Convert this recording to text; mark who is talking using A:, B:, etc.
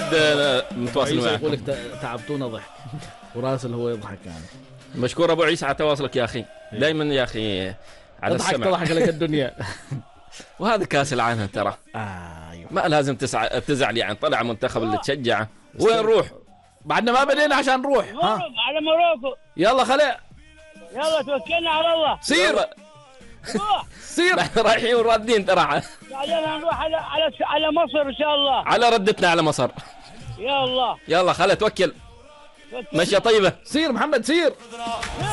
A: اكيد متواصل
B: يقول
A: معكم.
B: لك تعبتونا ضحك وراسل هو يضحك يعني.
A: مشكور ابو عيسى على تواصلك يا اخي، دائما يا اخي على
B: تضحك
A: السمع.
B: تضحك لك الدنيا.
A: وهذا كاس العالم ترى،
B: ايوه
A: ما لازم تزعل يعني. طلع منتخب اللي تشجعه، وين نروح؟
B: بعدنا ما بدينا عشان نروح. ها
C: على موروكو.
B: يلا خلق
C: يلا توكلنا على الله.
B: سير
C: روح.
B: سير.
A: احنا رايحين ورادين ترى،
C: بعدين نروح على مصر ان شاء الله.
A: على ردتنا على مصر.
C: يا الله.
A: يلا خلت توكل. مشي طيبة.
B: سير محمد سير.